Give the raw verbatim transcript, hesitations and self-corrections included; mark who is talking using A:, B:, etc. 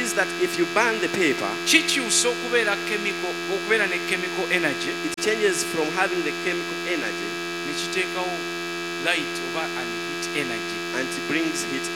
A: is that if you burn the paper,
B: kikyusa okubeera chemical okubeera ne chemical energy,
A: it changes from having the chemical energy
B: ne kiteekawo light oba and heat energy.
A: and it brings heat